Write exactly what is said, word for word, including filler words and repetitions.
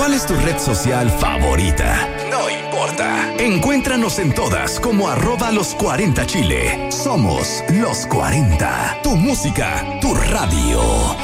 ¿Cuál es tu red social favorita? No importa. Encuéntranos en todas como arroba los cuarenta Chile. Somos Los cuarenta. Tu música, tu radio.